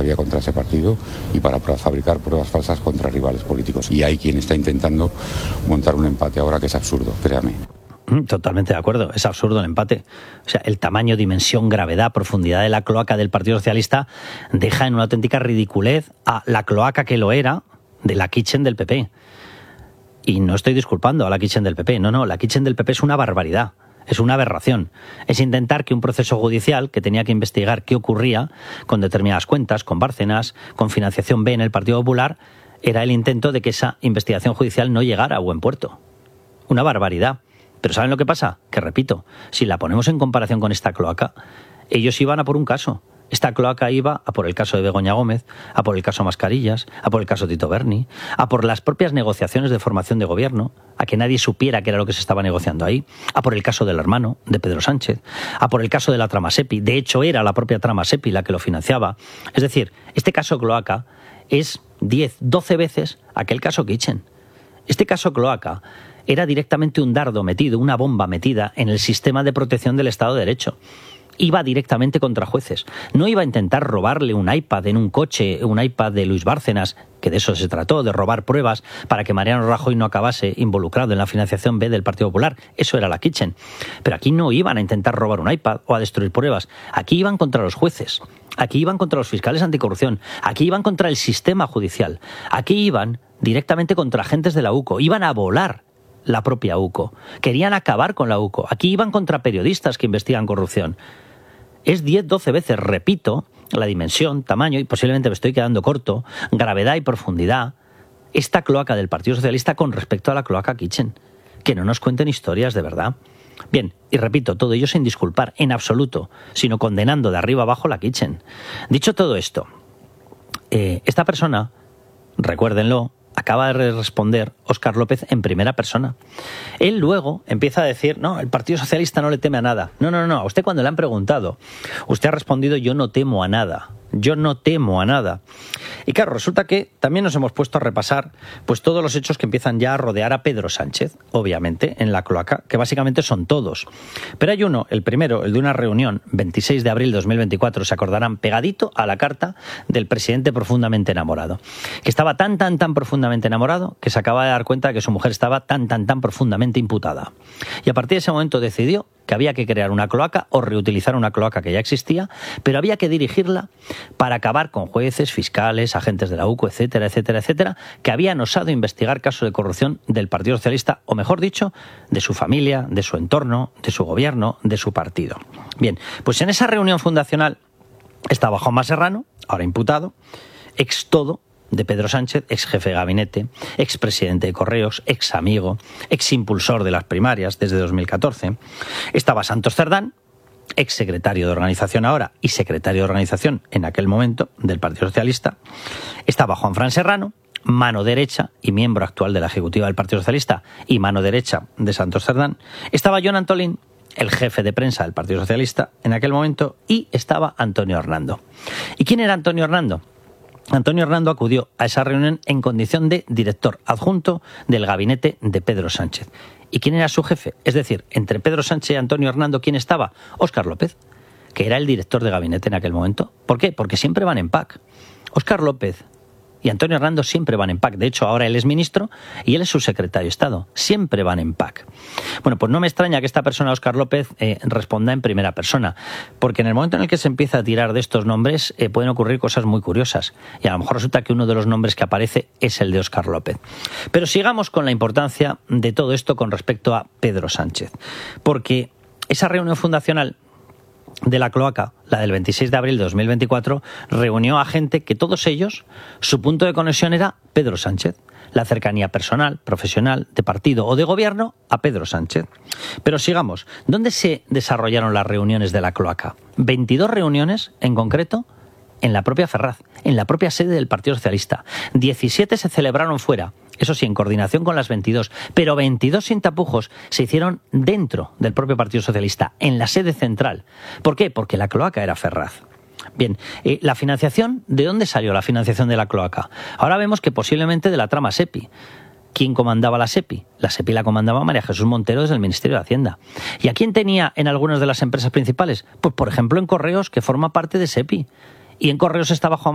vía contra ese partido y para fabricar pruebas falsas contra rivales políticos. Y hay quien está intentando montar un empate ahora que es absurdo, créame. Totalmente de acuerdo, es absurdo el empate. O sea, el tamaño, dimensión, gravedad, profundidad de la cloaca del Partido Socialista deja en una auténtica ridiculez a la cloaca que lo era de la Kitchen del PP. Y no estoy disculpando a la Kitchen del PP, no, la Kitchen del PP es una barbaridad, es una aberración. Es intentar que un proceso judicial que tenía que investigar qué ocurría con determinadas cuentas, con Bárcenas, con financiación B en el Partido Popular, era el intento de que esa investigación judicial no llegara a buen puerto. Una barbaridad. Pero ¿saben lo que pasa? Que repito, si la ponemos en comparación con esta cloaca, ellos iban a por un caso. Esta cloaca iba a por el caso de Begoña Gómez, a por el caso Mascarillas, a por el caso Tito Berni, a por las propias negociaciones de formación de gobierno, a que nadie supiera qué era lo que se estaba negociando ahí, a por el caso del hermano de Pedro Sánchez, a por el caso de la trama SEPI. De hecho, era la propia trama SEPI la que lo financiaba. Es decir, este caso cloaca es 10, 12 veces aquel caso Kitchen. Este caso cloaca era directamente un dardo metido, una bomba metida en el sistema de protección del Estado de Derecho. Iba directamente contra jueces. No iba a intentar robarle un iPad en un coche, un iPad de Luis Bárcenas, que de eso se trató, de robar pruebas para que Mariano Rajoy no acabase involucrado en la financiación B del Partido Popular. Eso era la Kitchen. Pero aquí no iban a intentar robar un iPad o a destruir pruebas. Aquí iban contra los jueces. Aquí iban contra los fiscales anticorrupción. Aquí iban contra el sistema judicial. Aquí iban directamente contra agentes de la UCO. Iban a volar la propia UCO. Querían acabar con la UCO. Aquí iban contra periodistas que investigan corrupción. Es 10, 12 veces, repito, la dimensión, tamaño, y posiblemente me estoy quedando corto, gravedad y profundidad, esta cloaca del Partido Socialista con respecto a la cloaca Kitchen. Que no nos cuenten historias de verdad. Bien, y repito, todo ello sin disculpar en absoluto, sino condenando de arriba abajo la Kitchen. Dicho todo esto, esta persona, recuérdenlo, acaba de responder Óscar López en primera persona. Él luego empieza a decir, no, el Partido Socialista no le teme a nada. No, a usted cuando le han preguntado, usted ha respondido, yo no temo a nada. Yo no temo a nada. Y claro, resulta que también nos hemos puesto a repasar pues todos los hechos que empiezan ya a rodear a Pedro Sánchez, obviamente, en la cloaca, que básicamente son todos. Pero hay uno, el primero, el de una reunión, 26 de abril de 2024, se acordarán, pegadito a la carta del presidente profundamente enamorado. Que estaba tan profundamente enamorado que se acaba de dar cuenta de que su mujer estaba tan profundamente imputada. Y a partir de ese momento decidió que había que crear una cloaca o reutilizar una cloaca que ya existía, pero había que dirigirla para acabar con jueces, fiscales, agentes de la UCO, etcétera, que habían osado investigar casos de corrupción del Partido Socialista, o mejor dicho, de su familia, de su entorno, de su gobierno, de su partido. Bien, pues en esa reunión fundacional estaba Juanma Serrano, ahora imputado, ex todo de Pedro Sánchez, ex jefe de gabinete, ex presidente de Correos, ex amigo, ex impulsor de las primarias desde 2014. Estaba Santos Cerdán, ex secretario de organización ahora y secretario de organización en aquel momento del Partido Socialista. Estaba Juanfran Serrano, mano derecha y miembro actual de la ejecutiva del Partido Socialista y mano derecha de Santos Cerdán. Estaba Jon Antolín, el jefe de prensa del Partido Socialista en aquel momento, y estaba Antonio Hernando. ¿Y quién era Antonio Hernando? Antonio Hernando acudió a esa reunión en condición de director adjunto del gabinete de Pedro Sánchez. ¿Y quién era su jefe? Es decir, entre Pedro Sánchez y Antonio Hernando, ¿quién estaba? Óscar López, que era el director de gabinete en aquel momento. ¿Por qué? Porque siempre van en pack. Óscar López y Antonio Hernando siempre van en pack. De hecho, ahora él es ministro y él es su secretario de Estado. Siempre van en pack. Bueno, pues no me extraña que esta persona, Óscar López, responda en primera persona, porque en el momento en el que se empieza a tirar de estos nombres pueden ocurrir cosas muy curiosas. Y a lo mejor resulta que uno de los nombres que aparece es el de Óscar López. Pero sigamos con la importancia de todo esto con respecto a Pedro Sánchez. Porque esa reunión fundacional de la cloaca, la del 26 de abril de 2024, reunió a gente que todos ellos, su punto de conexión era Pedro Sánchez, la cercanía personal, profesional, de partido o de gobierno a Pedro Sánchez. Pero sigamos, ¿dónde se desarrollaron las reuniones de la cloaca? 22 reuniones en concreto en la propia Ferraz, en la propia sede del Partido Socialista. 17 se celebraron fuera, eso sí, en coordinación con las 22, pero 22 sin tapujos se hicieron dentro del propio Partido Socialista, en la sede central. ¿Por qué? Porque la cloaca era Ferraz. Bien, la financiación, ¿de dónde salió la financiación de la cloaca? Ahora vemos que posiblemente de la trama SEPI. ¿Quién comandaba la SEPI? La SEPI la comandaba María Jesús Montero desde el Ministerio de Hacienda. ¿Y a quién tenía en algunas de las empresas principales? Pues por ejemplo en Correos, que forma parte de SEPI. Y en Correos estaba Juan